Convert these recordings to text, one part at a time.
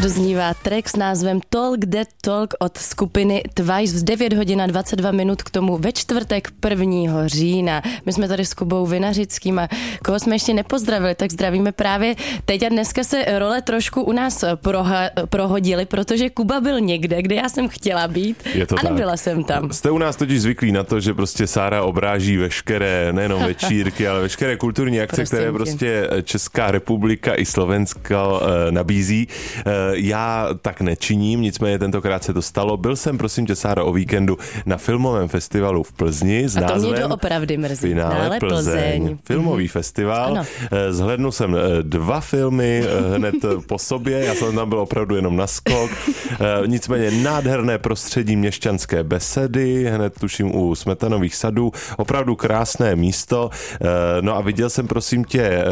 Doznívá track s názvem Talk That Talk od skupiny Twice v 9 hodin a 22 minut k tomu ve čtvrtek 1. října. My jsme tady s Kubou Vinařickým a koho jsme ještě nepozdravili, tak zdravíme právě teď a dneska se role trošku u nás prohodily, protože Kuba byl někde, kde já jsem chtěla být a nebyla jsem tam. Jste u nás totiž zvyklí na to, že prostě Sára obráží veškeré, nejenom večírky, ale veškeré kulturní akce, které prostě Česká republika i Slovensko nabízí. Já tak nečiním, nicméně tentokrát se to stalo. Byl jsem, prosím tě, Sáro, o víkendu na filmovém festivalu v Plzni s názvem... A to mě doopravdy mrzí. Finále Plzeň. Filmový festival. Ano. Zhlédnul jsem 2 filmy hned po sobě. Já jsem tam byl opravdu jenom na skok. Nicméně nádherné prostředí měšťanské besedy, hned tuším u Smetanových sadů. Opravdu krásné místo. No a viděl jsem, prosím tě,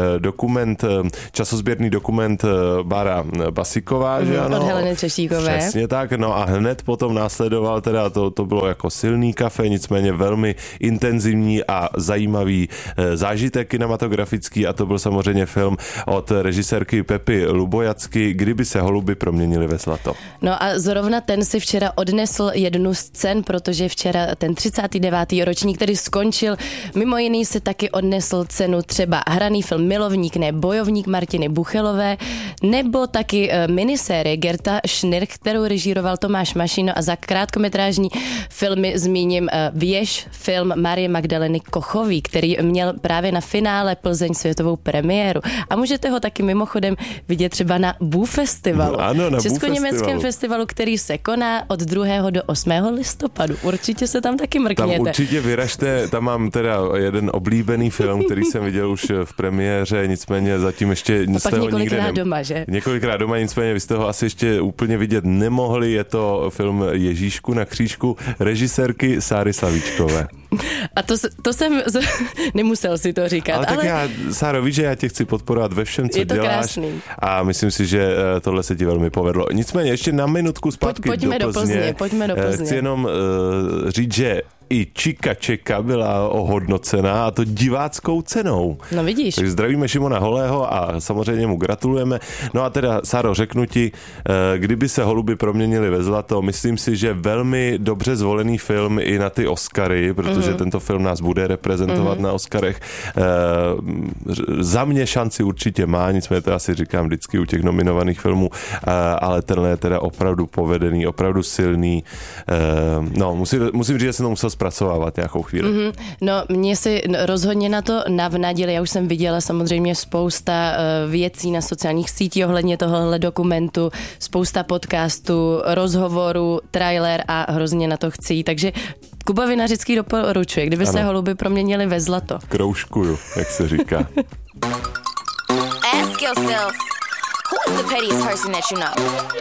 časozběrný dokument Bára Basiková, že ano? Od Heleny Češíkové. Přesně tak, no a hned potom následoval, teda to bylo jako silný kafe, nicméně velmi intenzivní a zajímavý zážitek kinematografický a to byl samozřejmě film od režisérky Pepy Lubojacky, Kdyby se holuby proměnily ve zlato. No a zrovna ten si včera odnesl jednu z cen, protože včera ten 39. ročník, který skončil, mimo jiný si taky odnesl cenu třeba hraný film Milovník, ne bojovník Martiny Buchelové, nebo taky minisérie Gerta Schnirch, kterou režíroval Tomáš Mašino a za krátkometrážní filmy zmíním Věž, film Marie Magdaleny Kochový, který měl právě na finále Plzeň světovou premiéru. A můžete ho taky mimochodem vidět třeba na BU festivalu. Ano, na Českoněmeckém festivalu, který se koná od 2. do 8. listopadu. Určitě se tam taky mrkněte. Tam určitě vyražte, tam mám teda jeden oblíbený film, který jsem viděl už v premiéře, nicméně zatím ještě jste ho několikrát doma, že? Několikrát doma, nicméně vy jste ho asi ještě úplně vidět nemohli. Je to film Ježíšku na křížku režisérky Sáry Slavíčkové. A to jsem nemusel si to říkat. Ale tak já, Sáro, víš, že já tě chci podporovat ve všem, co děláš. Krásný. A myslím si, že tohle se ti velmi povedlo. Nicméně ještě na minutku zpátky do Plzně. Pojďme do Plzně. Chci jenom říct, že i Čika Čeka byla ohodnocena, a to diváckou cenou. No vidíš. Takže zdravíme Šimona Holého a samozřejmě mu gratulujeme. No a teda, Sáro, řeknu ti, Kdyby se holuby proměnily ve zlato, myslím si, že velmi dobře zvolený film i na ty Oscary, protože tento film nás bude reprezentovat na Oscarech. Za mě šanci určitě má, nicméně to asi říkám vždycky u těch nominovaných filmů, ale tenhle je teda opravdu povedený, opravdu silný. No, musím říct, že jsem to musel zpracovávat nějakou chvíli. No, mě si rozhodně na to navnadili. Já už jsem viděla samozřejmě spousta věcí na sociálních sítích ohledně tohohle dokumentu, spousta podcastů, rozhovorů, trailer a hrozně na to chci jít. Takže Kuba Vinařický doporučuje, kdyby se holuby proměnily ve zlato. Kroužkuju, jak se říká. Ask yourself, who is the pettiest person that you know?